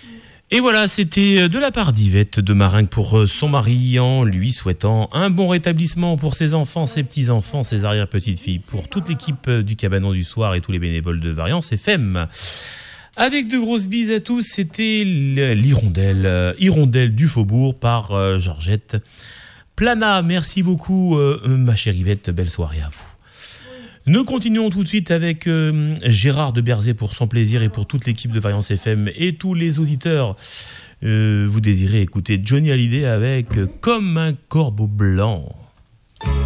Et voilà, c'était de la part d'Yvette de Maringue pour son mari, en lui souhaitant un bon rétablissement pour ses enfants, ses petits-enfants, ses arrière-petites-filles, pour toute l'équipe du Cabanon du Soir et tous les bénévoles de Variance FM. Avec de grosses bises à tous, c'était l'Hirondelle du Faubourg par Georgette Plana. Merci beaucoup, ma chère Yvette, belle soirée à vous. Nous continuons tout de suite avec Gérard de Berzé pour son plaisir et pour toute l'équipe de Variance FM et tous les auditeurs. Vous désirez écouter Johnny Hallyday avec Comme un corbeau blanc.